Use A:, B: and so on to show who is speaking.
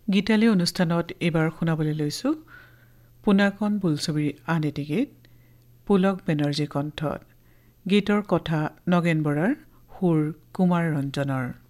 A: গীতালি অনুষ্ঠানত এইবাৰ শুনাবলৈ লৈছোঁ পোনাকণ বোলছবিৰ আন এটি গীত পুলক বেনাৰ্জী কণ্ঠত। গীতৰ কথা নগেন বৰাৰ, সুৰ কুমাৰ ৰঞ্জনৰ।